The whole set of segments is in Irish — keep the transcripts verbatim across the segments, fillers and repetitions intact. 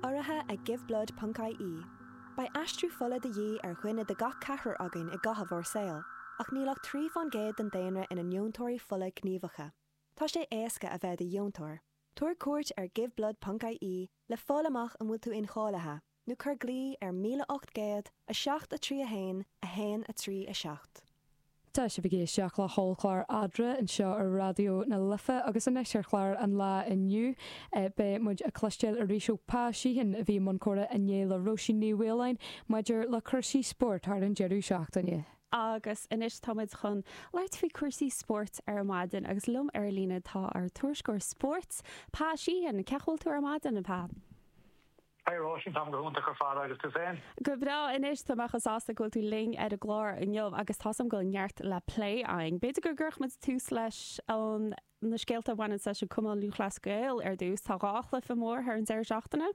Orathe a giveblood punt I E. Ba astrú fola de dhé ar chuine de gach cethir againn I gathab ar saoil, ach nílach trí fan géad den daonra ina neontóirí fola gníomhacha. Tá sé éasca a bheith de dheontóir. Tuair cuairt ar giveblood punt I E le fálamach an bhfuil tú in chálathe, nó chur glí ar míle ocht géad a seacht a trí a hain a hain a trí a seacht. Tá sé bhí seach le hallchláir adra an seo ar radio na lifa agus an eisiir chláir an lá inniu be muid a clusteil a rísio páisihin a bhí man córa a nné le roisi níhhélein maidir le chuirsí sport ar an jeú seachtainne. Agus inis táid chun leit fao cuasaí sport ar maidin agus lum ar lína tá ar tuairscóir sport páisihin ceholil tú ar maidin na pá. Hey, Roisin, tam go húnta chu fád agus tú féin. Go bra inis táachchas ásta go tú ling ar a glár in jobh agus tásam go neart le play aing. Beidir go ggurch mit tú leis an na scéalta bhain sa se cumá luúchlascéil ar dús tá gáach le fa mór ar an deir seachtainna?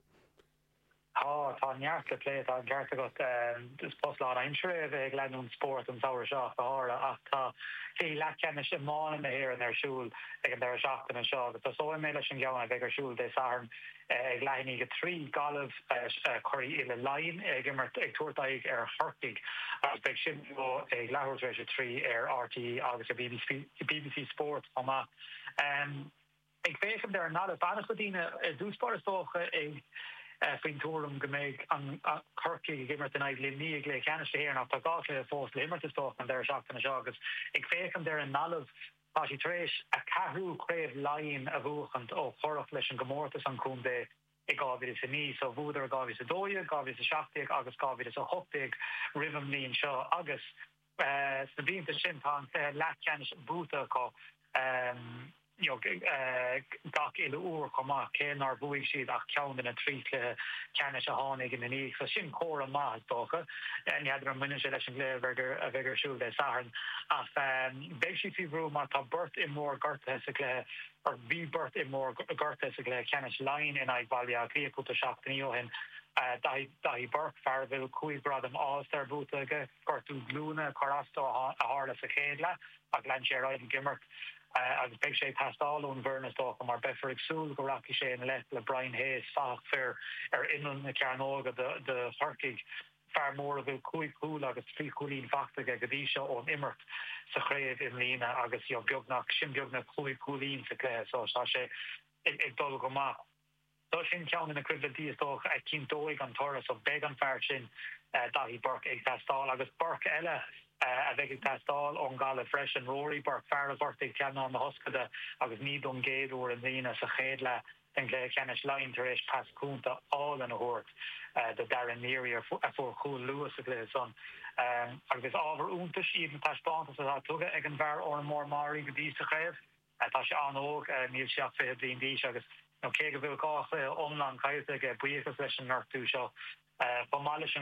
Tá tá neart le play tá gceart agat dus post lá aimsre bheith glenún sport an saoir seach a hára ach tá hí le cenne sin máin na hir an ar siúl ag an deir seachtainna seo agus tá sóim mé leis an geanna ag ar siúl dé saharn ag leithní go trí galamh choirí ile lain ag immert ag tuairtaigh ar thortaigh agus beag sin go ag leabhar trí ar R T E agus a B B C Sport chomá. Ag fécham ar ná a banach godíine dúspáir tócha ag fin túm go méid an chuci gimmert in ag líní le cheaniste héir nach tá gá le fós limmer is tóch an deir seachtainna seo agus ag fécham ar an nalamh Pátí tréis a cahrú kréf lain a bhuachant ó chorach leis an gomórtas an cún dé I gávid is a ní, so bhúdar a gávid a dóia, gávid a seachtaigh agus gávid is a hoptaigh ribam líon seo agus sa bhínta sin tá lechanis búta có you know, uh, gach ile úr chomá cén ar bhuaigh siad ach ceann in a trí le ceanne a tháinig in ní so sin cór a maith dócha an iadidir an muine leis an lévergur a bhegur siúil de saharn ach beidh si fihrú mar tá burt i mór garthe le ar bhí burt i mór garthe le ceanne lein in ag bailile críochúta seachtaíohin dahi burk farvil kui bradam áster bútaige gortú glúna chorastó a hála sa chéadla a glen sé roiid gimmert agus beag sé tastáún bhernastócha mar befer agsúl go raci sé an le le Brian Hayes fach fear ar inan na ceanóga de thorcaigh far mór a bhfuil cuaig cúil agus trí cúlín fachtaige go dtí seo ón immert sa chréad in lína agus jo beagnach sin beagnach cuaig cúlín sa clé so tá sé ag dul go má. Tá sin ceann in na cuiimhlintí tóch ag cin dóigh an toras so beag an fear sin dahí burc ag tastáil agus burc eile a bheith ag tastáil ón gála freis an róí burc fear a burc ag ceanán na hoscada agus ní don géadúir an lína sa chéadla den le cheannis lein tar éis pascúnta all an a hort de daran níri a for cool Lewis a lé son agus ábhar úntas ín taspáanta a tuga ag an bhar ó an mór marí go dtí sa chréibh tá se anóg níl seach fé blin dí agus no ké go bhfuil gách omlan caiite ag buíchas leis an nartú seo Ba leis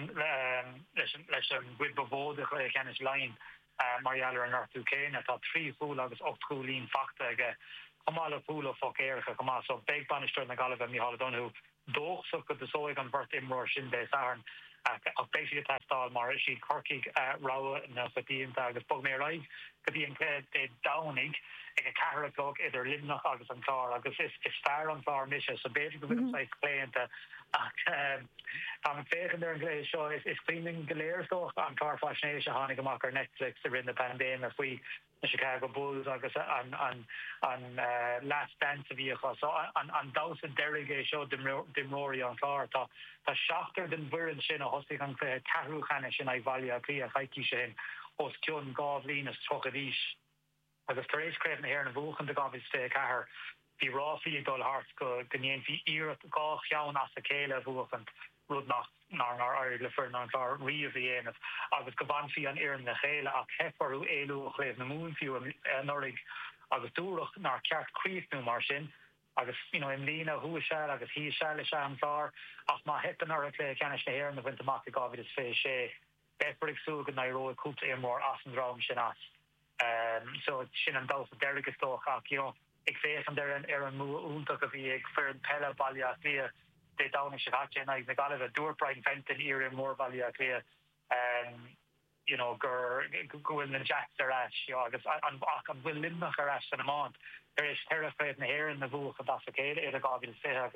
leis an bhuiid bhódach le cheannis lein marialler an nartú céine tá trí fúil agus ocht cúlín fachta ag Kamala Pula fok éiricha komá so beag banisteir na galibh mi hall donú dóch so go de sóig an burt imróir sin bé saharn ach béisi testáil mar is si corcaigh rá na fatíonnta agus bog mé raig go dtí an cléad é danig ag a carlog idir limnach agus an chlár agus is is fear an chlár mise so béidir go bit leis léanta ach tá féchan ar an lééis seo is is cleaning goléirsoch an chlár fasnééis a hánig amach ar Netflix a rin na pandémia faoi na Chicago Bulls agus an an an uh, last dance a bhíocha so an an dawsa derige seo dimróí an chlár tá tá seachtar den bhuiann sin a hosig an clé carúchanne sin ag bhaile a clí a chaiti sin os ciún gáh lín is trocha ríis agus tar éis créibh na hhéir na bhuachan de gábhís fé cethir bhí ráfií dul hart go gnéon bhí iad gá cheann as a céile bhuachant rud nach nar nar air le fer an chlár riamh dhéanamh agus go bhainfií an iarn na chéile ach hefarú éú chléibh na múnfiú an norig agus dúrach nar ceart críomhnú mar sin agus you know im lína hu se agus hí se le se an chlár ach má hepan ar lé ceannis na hhéir na bhaintach gávid is fé sé beparig sú go narói cúpta é mór as an rám sin as um, so sin an dal derigus tóch ach you know ag fé an der an ar an mú úntaach a bhí ag fer an pelle bailile lia de down se hat ag na gal a doorbrain fentin ir mór bailile lia um you know gur gohfuil na Jackar as agus an ach an bhfuil limnach ar as an amant er is terrified na hhéir na bhuach a dascéile ar a gábil fé agus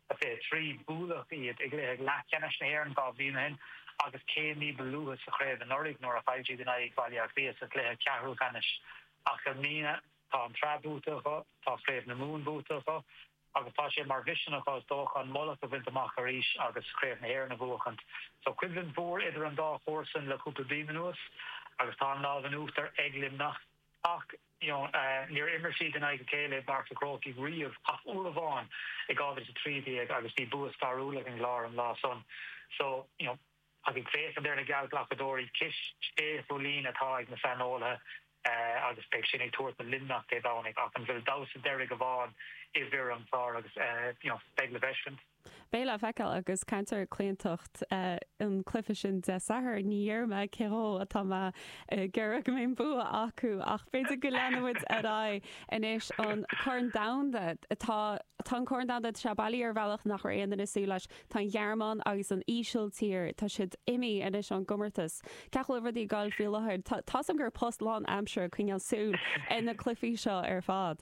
sé trí búlach iad ag le lechanis na éan gá bhína hin agus céimní beluúas a chréibh an orig nóair a fáiltí den ag bhaile ag bhíos a léthe cearú canis ach go mína tá an trabútacha tá chréibh na mún bútacha agus tá sé mar visionachás dócha an molla go bhaint amach a ríis agus chréibh na éar na bhuachant. So cuiblinn bhór idir an dá chósan le cúpla bímanúas agus tá an láh an útar eglim nach ach you know, uh, near immersi den aige céile bar a croki riamh ach úlaháin ag gábhar a trídí agus bí buas starúla an glár an lá son. So, you know, ag ag féach there na gal glachadóí kis spéith lín atá ag na fanóla uh, agus pe sin ag tuairt na linnach dé dánig ach an bhfuil dása deirigh a bháin i bhir an fár agus uh, you know, spegle veisint. Béile feiceil agus cantar cléantocht an clufa sin de sahar níorma ceró atá ggéire go mén bu acu ach féidir go leanahid ará inis an chun damda atá tá chun damda se bailí ar bhealach nach ar aana isú leis tá Gearmán agus an íseal tír tá siad imi inis an gomartas. Ceachfuilhí gáil fiúlathir tá sam gur post lán amsir chuin an súl ina clufií seo ar fád.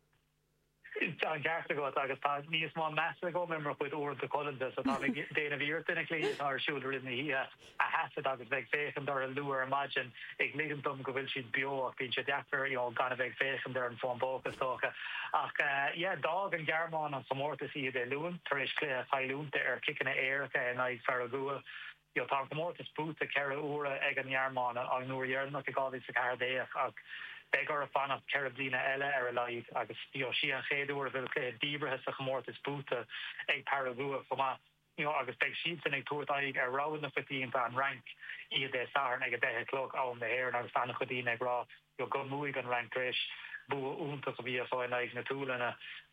An garta go agus tá níos má measa go memra chuid ó de Collins so tá déana bhíir duna lí ar siúdar in hí a hasad agus bheith fécham dar a luúar imagine ag lígan dom go bhfuil siad bio bín se deafar gan bheith fécham dar an fón bógus tócha ach dag an Gearmán an samórtas iad é luúan tar éis clé a chailúnta ar kicna éiricha in ag Farragua. Yo tá gomórtas búta ceir úra ag an Gearmán an nuairnach a gáí sa cardéach ach begar a fan of Caribbean eile ar a leid agus si an chéadú a bhfuil clé díbrethe sa chomórtas búta ag Paragua foma agus beag siad san ag tuairtaigh ar ráin na fitíonnta an rank iad é saharn ag a dethe clog an na héir agus fanna chudíine ag rá go muig an rank rééis bu únta go bhí fáin ag na túlanna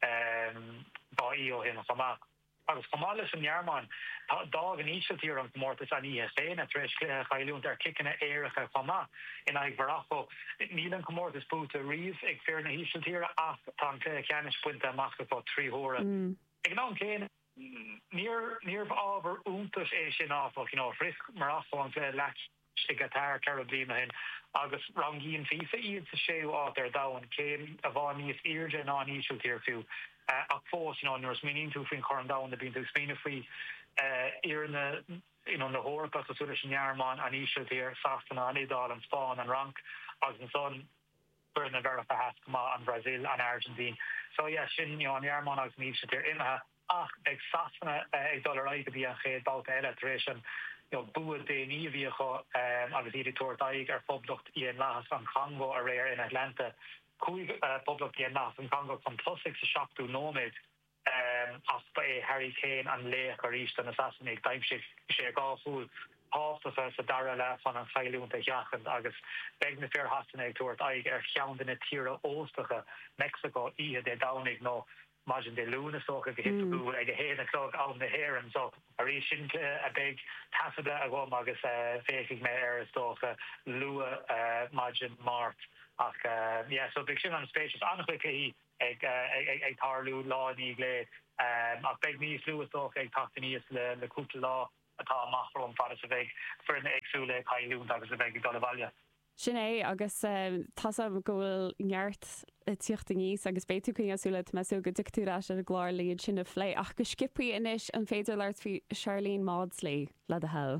ba í ó hin fama. Agus chaáile an Gearmán dag an ísiltír an mórtas an I S A na treéis clé chailún ar kicna éiricha fama in ag bharachó ní an chomórtas búta riomh ag fear na ísiltír ach tá an clé ceannis puinte amachcha fá tríthóra. Ag ná céin níor níor ábhar úntas é sin áfach you know, frisk mar afá an clé lech ag gatar Caribbean hin agus rangíon FIFA iad sa séú áit ar dahan céim a bhá níos irde ná an ísiltír fiú. Uh, ach fós, you know, nurs meaning to fin corn down the being to explain if we uh here in the you know the horror plus the Swedish Gearmán and Ishel here, Sastana and Idal and Spawn and Rank as the son burn the Verifa Haskama and Brazil and Argentina. So yeah, shin you know Gearmán as Ishel here in a ach ex Sastana a dollar I to be a head about the illustration. You know, bua de ni viejo um as the tour daig or public in Las and Congo area in Atlanta. Cúig public the enough in Congo from plus six a shop to nomad um after a hurricane and lake or east and assassinate time shift sé gáfúl half the first dara la fan an chailún a jachand agus beg na fair hasannig toort aig er chean in a tira óstacha Mexico I de downig no imagine de luna socha go hit bú ag a héad a clog an na hair and so a rí sin a big tafada a go agus féig me air stocha lua imagine Mart ach uh, yeah so big sin an spacious anhui ag ag tarlú lá ní lé um ach beg níos luas doch ag taníos le le cúpla lá atá machrom fa a bheith for an agsúle chailún agus a bheith go bhaile. Sin é agus tá gohfuil neart tíocht níos agus béú chun asúla meú go dictúrá a gláir líad sinna phlé ach go skippaí inis an féidir leir fi Charlene Maudsley le a hell.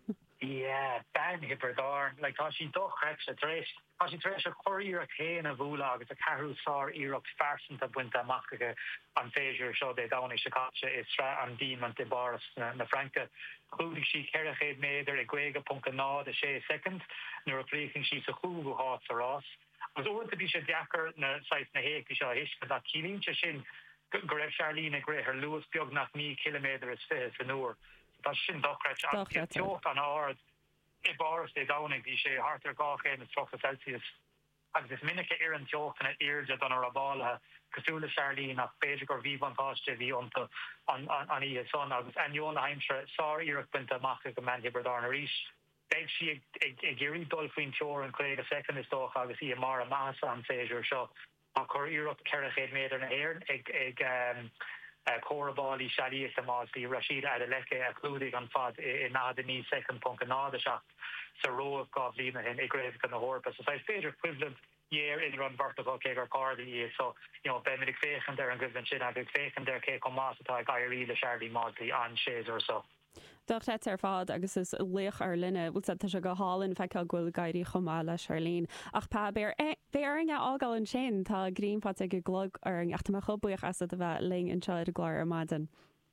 Yeah, ben hipperdar like tá sí doch a trééis tá sí trééis a choír a chéan a bhúla agus a carúsá íach fersan a buinte amachcha an féidir seo dé dána sekáse is ra an díman de baras na, na Franca. Chúdig sí ceir a chéad méidir ag gréige punca ná a sé second nuair a prícinn sí sa chúgu há a rás. Agus óanta bhí sé deachar na sais na héic seo hisisce a cilínte sin go raibh Charlene a gré ar luas beag nach ní kilometer is fé san nuair. Tá sin dochreit teocht an áard i baras é dánig bhí sé hartar gáché na trocha Celsius. Agus is minic ar an teochtna irde don a rabálathe cosúla Charlene nach féidir gur bhí bantáiste bhí ananta an í son agus anjóna heimsre sá iireach buinte amachcha go man hibredar na ríis. Beg si ag géirí dul faoin teor an cléig a second is dócha agus í mar a mass an féidir seo a chur iireach ceir a chéad méidir na éirn ag ag Corabali Shadi Samazli Rashid Adeleke including on fad in Adani second punk and other shot so row of Godlina in a grave can the horror so I stage equivalent year in run vertical ke or car the so you know ben féchen there an goven sin a féchen there ke kom mas gairí le Shardy Modley an shades or so. Docht het ar fád agus is leach ar linne bú tá se go hálinn feice ghfuil gaiirí chomá le Charlene ach pa béir béing ágáil an sin tá greenpa go glog ar an achtamach chobuoch as a bheith ling an seir a gláir ar maidin.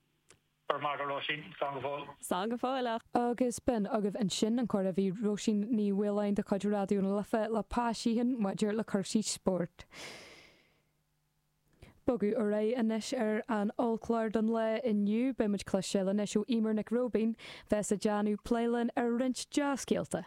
Sang go fáile. Agus ben agah an sin an chuir a bhí roisin ní bhfuilein de chuidir radioúna lefa le páisiíhan maidir le chuirsí sport. Bogu ar ré inis ar an óclair don le inniu be muid cluisiile isisiú imar Nick Robin bheits a deanú pléilen ar rint jazzcéalta.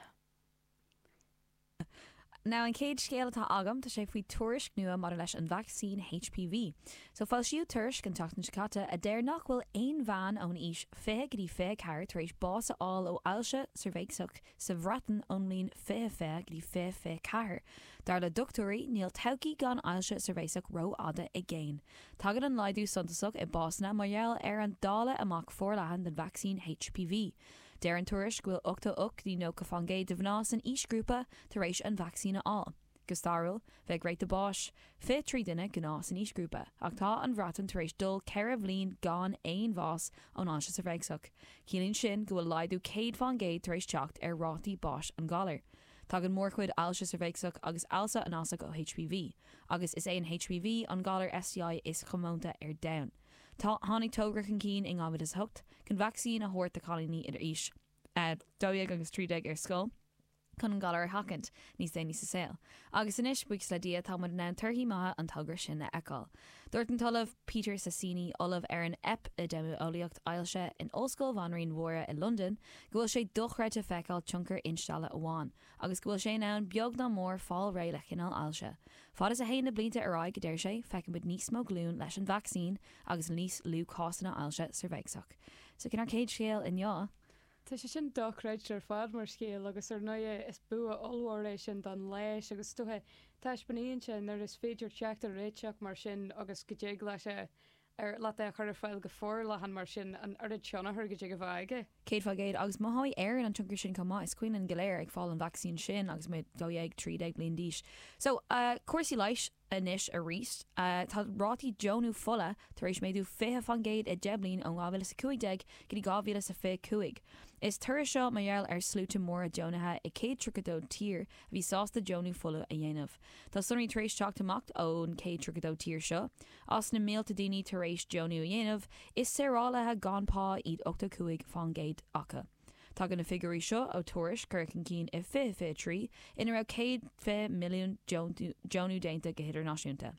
Now an céad scéal tá agam tá sé faoi tuairisc nua mar leis an vaccín H P V. So fáil siú tuairisc an tatan sicata a déir nach bhfuil aon bhean ón is fé grí fé ceir tar éis bása áil ó ailse sa bhéicsach sa bhratan ón líon fé fé grí fé fé ceir. Dar le doctorí níl tauci gan ailse sa bhéicsach ro ada i ggéin. Tagad an laidú suntasach i básna margheall ar an dála amach fórlahan den vaccín H P V. Déir an tuairisc bhfuil ochta ucht ní nó go fangéid de bhnás an ísgrúpa tar éis an vaccína á. Gustarúil bheith gréit de báis, fé trí duine gnás an ísgrúpa, ach tá an bhratan tar éis dul ceirh líon gan éon bhás an áise sa bhéicsach. Cílíonn sin go bhfuil laidú céad fangéid tar éis teacht ar rátaí báis an galir. Tá an mórchuid ailse sa bhéicsach agus alsa an asach ó H P V, agus is é an H P V an galir S T I is chomónta ar dain. Tá tháinig tógrach an cín in gábhad is thucht, chun vaccín a thuirt a cholíní idir is. Dóigh agus trídeag ar scóil, chun an galar ar hacant níos déanaí sa saoil. Agus inis buic le dia tá mar ná turthaí maithe an togra sin na eáil. Dúirt an talamh Peter Sassini olamh ar an ep a demu óíocht ailse in Óscoil Bhanríon Mhóra in London, gohfuil sé dochreite feicáil tionchar instála amháin, agus gohfuil sé ná beag ná mór fáil ré le cinál ailse. Fád is a héanana blianta ar go déir sé feicin bud níos mó glún leis an vaccín agus níos lú cásanna ailse sa bhéicsach. So cin ar céad scéal in já. Tá sé sin dochreid ar fad mar scéal agus ar nuide is bua óhéis sin don leis agus tuthe Táis buíonn sin ar is féidir teach a réiteach mar sin agus go dé lei sé ar le chur fáil go fór lehan mar sin an arid teannathir go dé go bhaige. Céad fágéid agus maithaid ar an tungur sin comá is cuioine an goléir ag fáil an vaccín sin agus mé dóag trídeag blion díis. So uh, cuasaí leis inis a ríist uh, tá rátí Johnú fola tar éis méadú fé fangéid i deblin ó gáhfuil sa cuaigdeag go dtí gáhíle sa fé cuaig. Is tuair seo margheall ar slúte mór a Jonathe i céad tricadó tír a bhí sásta Johnú fola a dhéanamh. Tá sunnaí tar éis teach amach ón céad tricadó tír seo. As na méalta daoine tar éis Johnú a dhéanamh, is sérálathe ganpá iad ochta cuaig fangéid acha. Tá gan na figurí seo ó tuairis chuircin cín i fé fé trí ina ra céad fé milliún Johnú déanta go hidirnáisiúnta.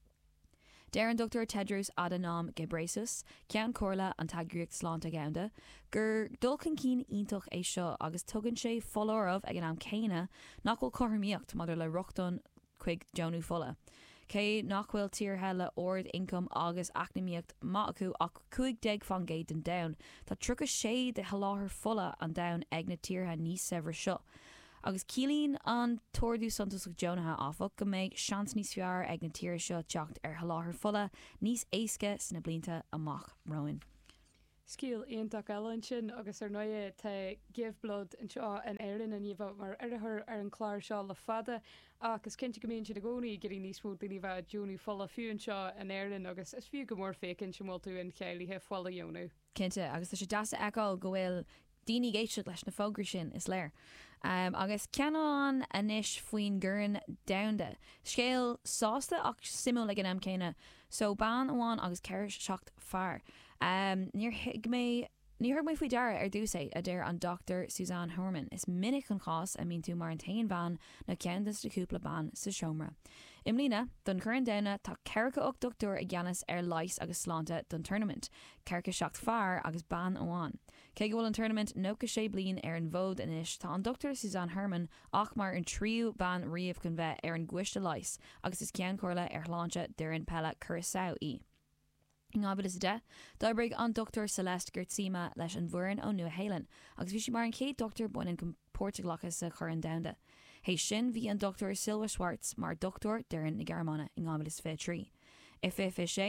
Déir an Doctor Tedros Adhanom Ghebreyesus ceann comhairle an tagraíocht sláinte gceannda gur dulcan cín iontoch é seo agus tugann sé folámh ag an am céine nach bhfuil chothirmíocht maidir le rochtan chuig Johnú fola. Cé nachhfuil tíortha le ord income agus acnamíocht má acu ach chuig deag fangéid den dain, Tá trucha sé de haláthir fola an dain ag na tíortha níos sehar seo. Agus cílín an toirú santas Jonathe áfach go méid seans níos fear ag na tíir seo teacht ar haláthir fola níos éasce sna blianta amach roin. Scíal íonach eile sin agus ar nuide tá give blood an seo an éireann a níomh mar arithir ar an chláir seo le fada agus cinnte go míonn siad a gcónaí gurí níos mú daoine bheith Johnú fola fiún seo an éireann agus is fiú go mór fécinn sin bhil tú in chealaithe fola Johnú. Cinnte agus tá sé deasa eáil go bhfuil daoine géisiid leis na fógra sin is léir. Um, agus ceanán inis faoin gurn damda. Scéal sásta ach simú le an am céine, so ban amháin agus ceir seacht fearr. Um, Níor mé Níor mé faoi deara ar dúsa a d déir an Doctor Suzanne Herman is minic an chás a mín tú mar an tain ban na ceandas de cúpla ban sa seomra. Imlína, don churann daine tá ceircha och doctor a gceannas ar leis agus sláinte don tournament, ceircha seacht fearr agus ban amháin. Cé go bhfuil an tournament nócha sé blion ar an bhód inis tá an Doctor Suzanne Herman ach mar an tríú ban riamh chun bheith ar an gcuiste leis agus is cean comhairle ar thláinte deireann pella Curaçao í. Ngábad is de, d'oibrigh an Doctor Celeste Gertzima leis an bhuireann ó Nua-Shéalainn, agus bhí si mar an céad doctor buin go Portugalachas sa churann damda. Hééis sin bhí an Doctor Silva Schwartz mar doctor deireann na Gearmána i ngábad is fé trí. I fé fé sé,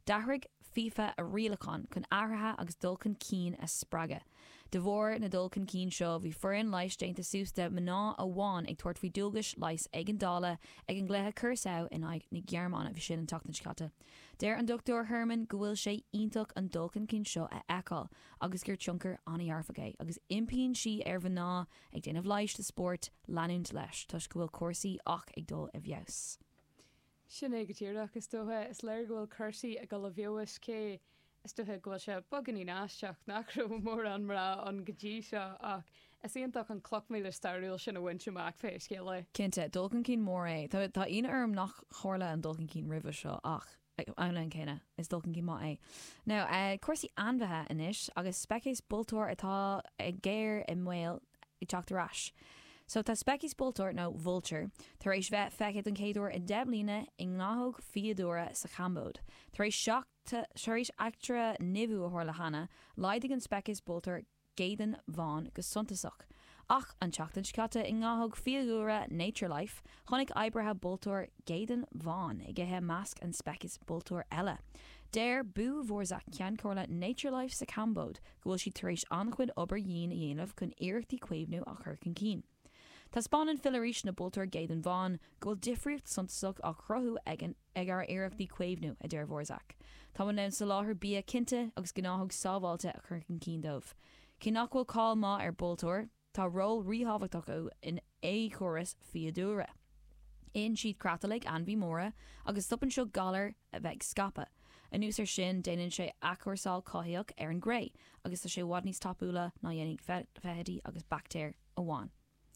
Dahraigh FIFA a rialachan chun áirithe agus dulcan cín a spraga. De bhór na dulcan cín seo bhí foireann leis déanta sústa mná a bháin ag tuairt faoi dúlgas leis ag an dála ag an gluthe cursáil in aghaidh na Gearmána bhí sin an tachtain scata. Déir an Doctor Herman go bhfuil sé ionach an dulcan cín seo a eáil agus gur tionchar anna dhearfagé agus impíonn si ar bhná ag déanamh leis de sport leanúnt leis tuis go bhfuil cuasaí ach ag dul a bheos. Sin é go tíach is dóthe is leir gohfuil chusaí a go le bheois cé is dothe gohfuil se boganí náisteach nachrú mór an mrá an godí seo ach is íonach an cloch míle starúil sin a bhaintseach fé cé le. Cinnte dulcan cín mór é Tá tá on orm nach chóirla an dulcan cín ribh seo ach an céine is dulcan cí má é. Now cuasaí anmhethe inis agus specéis bultóir atá ag géir i mhail i teachtarráis. So tá specíos bultóir nó vulture, tar éis bheith feicead an céadúir i deblína i ngnáthóg fiadúra sa chambód. Tar éis seachta seéis actra nimhú a thuir le hana, leidig an specíos bultóir Gaden Vaughan go suntasach. Ach an teachtain scata i ngnáthóg fiadúra Nature Life, chonig oibrithe bultóir Gaden Vaughan i gcithe measc an specíos bultóir eile. Déir bú bhórsa cean cóla Nature Life sa chambód, go bhfuil si tar éis anchuid obair dhíon a dhéanamh chun iarachtaí cuimhnú a chur chun cín. Tá spáin fillaríis na bultóir Gaden Vaughan go difriúcht suntasach a chrothú ag ar iarachtaí cuimhnú a déir bhórsach. Tá man len sa láthair bí cinnte agus gnáthóg sábháilte a chur chun cín dómh. Cí nach bhfuil cáil má ar bultóir, tá ról ríhabhachtach ó in é choras fiadúra. In siad cratalig an bhí móra agus stopan seo galar a bheith scapa. A nús ar sin déanann sé achorsáil cothaíoch ar an gré, agus tá sé bhhad níos tapúla ná dhéananig feithidí agus bactéir ó bháin.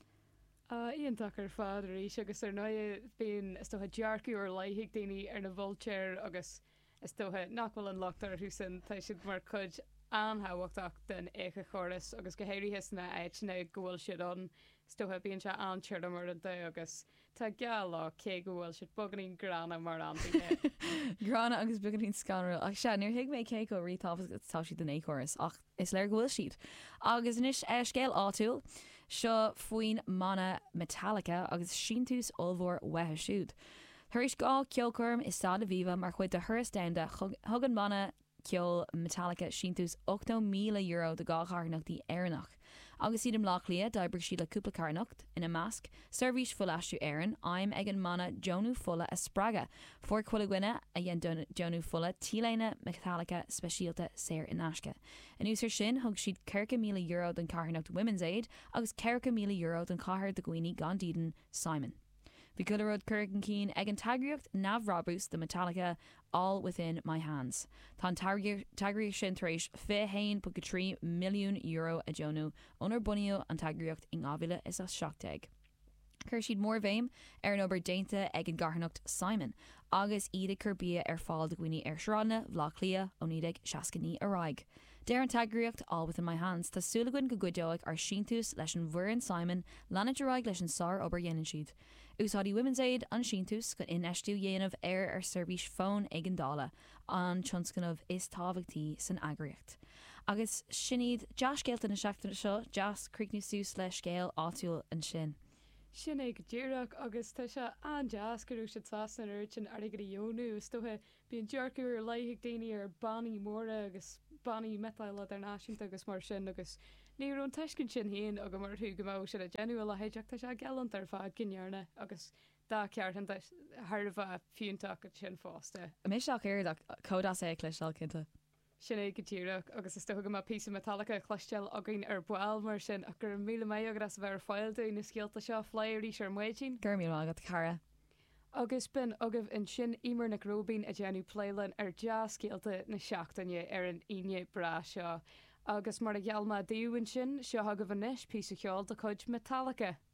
Íonach ar fádarí agus ar ná bíon is tóthe dearcú ar leithiigh daoine ar na bhilteir agus is tóthe nachhfuil an lochtar thusan tá siad mar chud anhahachtach den écha choras agus go héiríthe na éitna ghfuil siad an tóthe bíonn se anseirda mar an dé agus tá geala cé gohfuil siad boganín grana mar an. Grana agus buganín scanil ach se nuair hiic mé cé go rítáfas tá siad den é choras ach is leir gohfuil siad. Agus inis scéal áúil, seo faoin mana Metallica agus sintús olmhór wethe siúd. Thuéis gá ceolcurm is stáda bhíomh mar chuid de thuras damda thug an mana ceol Metallica sintús ocht míle euro de gáthnachtí éannach. Agus iad am lách lia d'oibrigh siad le cúpla carnacht ina measc, servís fullaistú éan, aim ag an mana Johnú fulla a spraga, for chuile gine a dhéon Johnú fulla tíléine Metallica speisialta séir in asca. In úsar sin thug siad circa míle euro den carnacht Women's Aid agus circa míle euro den chathair de Gwine gan díden Simon. Bhí goileród curcan cín ag an tagraíocht nabhrabús de Metallica all within my hands. Tá tagraíocht sin tar éis fithain po go trí milliún euro a Johnú ónar buío an tagraíocht in ábhile is a seachteag. Cur siad mór bhéim ar an obair déanta ag an garnacht Simon, agus iad churbí ar fáil de Gwine ar srána bhlach lia ó níag seacaní aráig. Déir an tagraíocht all within my hands, tá súlagann go goideoigh ar sintús leis an bhuireann Simon lena aráig leis an sár obair dhéanann siad. Úsáidí Women's Aid an sintús go inistú dhéanamh ar ar servís fón ag an dála an tionscanmh is tábhachtaí san agriocht. Agus sinad deascéalta na seachtainna seo deas críicnú sús leis scéal áitiúil an sin. Sin é go ddíireach agus tá se an deas goú se tásan urtin ar go dionú is tóthe bíon dearcú ar leithiigh daoine ar bannaí móra agus bannaí metáile ar náisiúnta agus mar sin agus níor an teiscin sin héon a go mar thu go mh se a genuil a héideachta se galant ar fád gnearna agus dá ceart an thbh fiúntaach sin fásta. A mé seach éir códás é leis sealcinnta. Sin é go tíireach agus is tuga pí Metallica chluisteil agan ar buil mar sin a gur mí mé agus bhar fáilú na scialta seo fléirí ar muidín. Gurmí agad cara. Agus bin agah in sin imar na grobín a déanú pléilen ar deascéalta na seachtainne ar an ine bra seo. Agus mar a ghealma daúin sin seo agah bhanis pí cheáil de chuid Metallica.